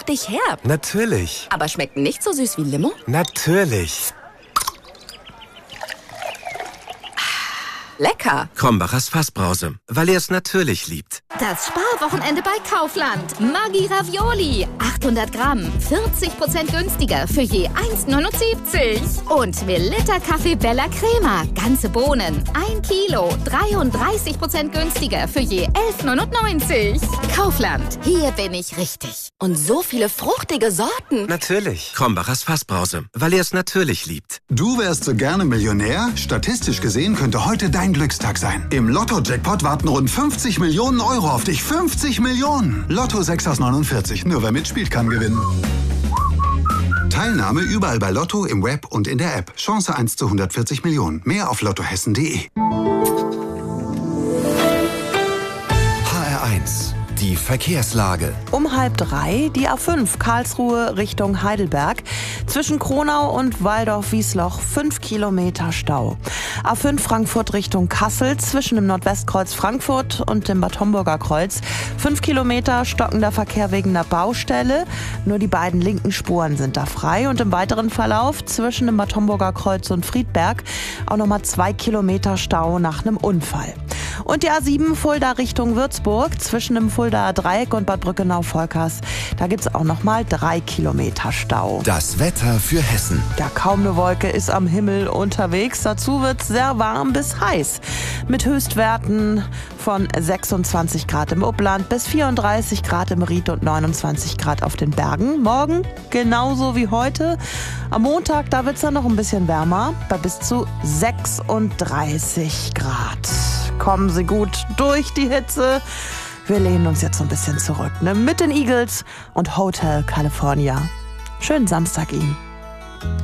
richtig herb. Natürlich. Aber schmeckt nicht so süß wie Limo? Natürlich. Lecker. Krombacher Fassbrause, weil er es natürlich liebt. Das Sparwochenende bei Kaufland. Maggi Ravioli. 800 Gramm. 40% günstiger für je 1,79. Und Melitta Kaffee Bella Crema. Ganze Bohnen. 1 Kilo. 33% günstiger für je 11,99. Kaufland. Hier bin ich richtig. Und so viele fruchtige Sorten. Natürlich. Krombachers Fassbrause, weil er es natürlich liebt. Du wärst so gerne Millionär? Statistisch gesehen könnte heute dein Glückstag sein. Im Lotto-Jackpot warten rund 50 Millionen Euro auf dich. 50 Millionen! Lotto 6 aus 49. Nur wer mitspielt, kann gewinnen. Teilnahme überall bei Lotto, im Web und in der App. Chance 1 zu 140 Millionen. Mehr auf lottohessen.de. HR1, die Verkehrslage. Um 2:30 die A5 Karlsruhe Richtung Heidelberg. Zwischen Kronau und Walldorf-Wiesloch 5 Kilometer Stau. A5 Frankfurt Richtung Kassel zwischen dem Nordwestkreuz Frankfurt und dem Bad Homburger Kreuz. 5 Kilometer stockender Verkehr wegen der Baustelle. Nur die beiden linken Spuren sind da frei. Und im weiteren Verlauf zwischen dem Bad Homburger Kreuz und Friedberg auch nochmal 2 Kilometer Stau nach einem Unfall. Und die A7 Fulda Richtung Würzburg zwischen dem Fuldaer Dreieck und Bad Brückenau-Volkers. Da gibt es auch nochmal 3 Kilometer Stau. Das Wetter für Hessen. Ja, kaum eine Wolke ist am Himmel unterwegs. Dazu wird es sehr warm bis heiß. Mit Höchstwerten von 26 Grad im Upland bis 34 Grad im Ried und 29 Grad auf den Bergen. Morgen genauso wie heute. Am Montag, da wird es dann noch ein bisschen wärmer, bei bis zu 36 Grad. Kommen Sie gut durch die Hitze. Wir lehnen uns jetzt so ein bisschen zurück, ne? Mit den Eagles und Hotel California. Schönen Samstag Ihnen.